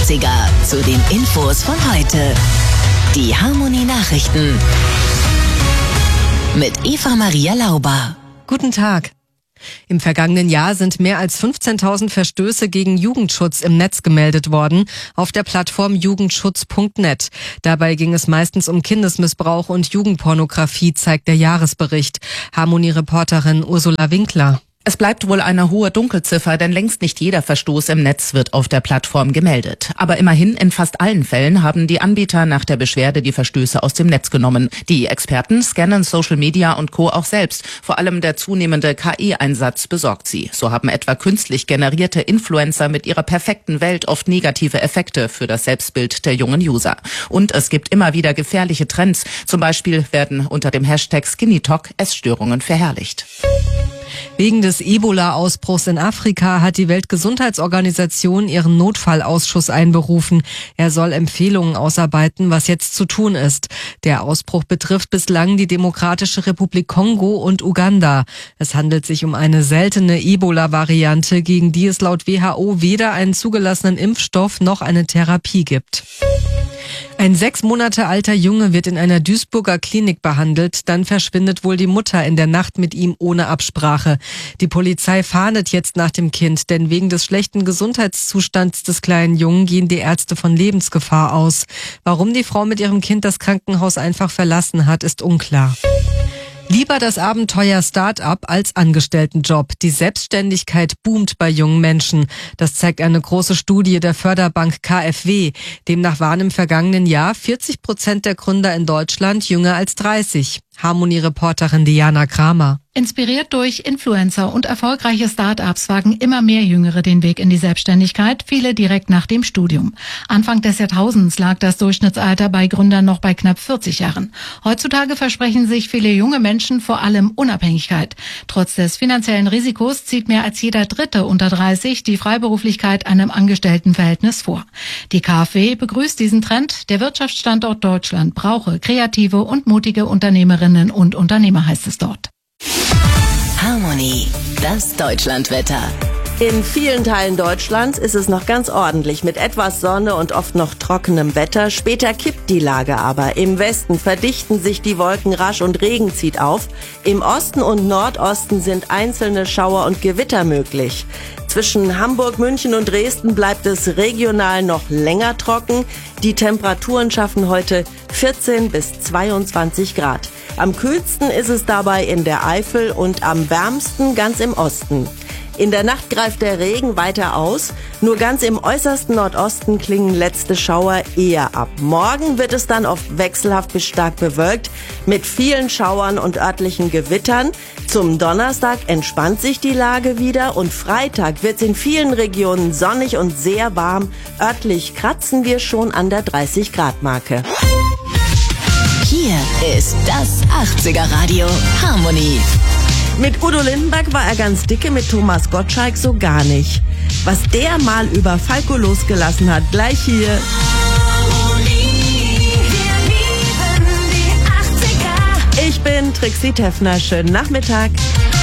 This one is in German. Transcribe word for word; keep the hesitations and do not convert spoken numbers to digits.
achtziger zu den Infos von heute. Die Harmonie Nachrichten mit Eva Maria Lauber. Guten Tag. Im vergangenen Jahr sind mehr als fünfzehntausend Verstöße gegen Jugendschutz im Netz gemeldet worden, auf der Plattform jugendschutz punkt net. Dabei ging es meistens um Kindesmissbrauch und Jugendpornografie, zeigt der Jahresbericht. Harmonie-Reporterin Ursula Winkler. Es bleibt wohl eine hohe Dunkelziffer, denn längst nicht jeder Verstoß im Netz wird auf der Plattform gemeldet. Aber immerhin, in fast allen Fällen haben die Anbieter nach der Beschwerde die Verstöße aus dem Netz genommen. Die Experten scannen Social Media und Co. auch selbst. Vor allem der zunehmende K I-Einsatz besorgt sie. So haben etwa künstlich generierte Influencer mit ihrer perfekten Welt oft negative Effekte für das Selbstbild der jungen User. Und es gibt immer wieder gefährliche Trends. Zum Beispiel werden unter dem Hashtag SkinnyTalk Essstörungen verherrlicht. Wegen des Ebola-Ausbruchs in Afrika hat die Weltgesundheitsorganisation ihren Notfallausschuss einberufen. Er soll Empfehlungen ausarbeiten, was jetzt zu tun ist. Der Ausbruch betrifft bislang die Demokratische Republik Kongo und Uganda. Es handelt sich um eine seltene Ebola-Variante, gegen die es laut W H O weder einen zugelassenen Impfstoff noch eine Therapie gibt. Ein sechs Monate alter Junge wird in einer Duisburger Klinik behandelt, dann verschwindet wohl die Mutter in der Nacht mit ihm ohne Absprache. Die Polizei fahndet jetzt nach dem Kind, denn wegen des schlechten Gesundheitszustands des kleinen Jungen gehen die Ärzte von Lebensgefahr aus. Warum die Frau mit ihrem Kind das Krankenhaus einfach verlassen hat, ist unklar. Lieber das Abenteuer Start-up als Angestelltenjob. Die Selbstständigkeit boomt bei jungen Menschen. Das zeigt eine große Studie der Förderbank K f W. Demnach waren im vergangenen Jahr vierzig Prozent der Gründer in Deutschland jünger als dreißig. Harmonie-Reporterin Diana Kramer. Inspiriert durch Influencer und erfolgreiche Start-ups wagen immer mehr Jüngere den Weg in die Selbstständigkeit, viele direkt nach dem Studium. Anfang des Jahrtausends lag das Durchschnittsalter bei Gründern noch bei knapp vierzig Jahren. Heutzutage versprechen sich viele junge Menschen vor allem Unabhängigkeit. Trotz des finanziellen Risikos zieht mehr als jeder Dritte unter dreißig die Freiberuflichkeit einem Angestelltenverhältnis vor. Die K f W begrüßt diesen Trend. Der Wirtschaftsstandort Deutschland brauche kreative und mutige Unternehmerinnen und Unternehmer, heißt es dort. Harmonie, das Deutschlandwetter. In vielen Teilen Deutschlands ist es noch ganz ordentlich mit etwas Sonne und oft noch trockenem Wetter. Später kippt die Lage aber. Im Westen verdichten sich die Wolken rasch und Regen zieht auf. Im Osten und Nordosten sind einzelne Schauer und Gewitter möglich. Zwischen Hamburg, München und Dresden bleibt es regional noch länger trocken. Die Temperaturen schaffen heute vierzehn bis zweiundzwanzig Grad. Am kühlsten ist es dabei in der Eifel und am wärmsten ganz im Osten. In der Nacht greift der Regen weiter aus. Nur ganz im äußersten Nordosten klingen letzte Schauer eher ab. Morgen wird es dann oft wechselhaft bis stark bewölkt mit vielen Schauern und örtlichen Gewittern. Zum Donnerstag entspannt sich die Lage wieder und Freitag wird es in vielen Regionen sonnig und sehr warm. Örtlich kratzen wir schon an der dreißig Grad Marke. Hier ist das achtziger Radio Harmonie. Mit Udo Lindenberg war er ganz dicke, mit Thomas Gottschalk so gar nicht. Was der mal über Falco losgelassen hat, gleich hier. Harmonie, wir lieben die achtziger. Ich bin Trixie Teffner, schönen Nachmittag.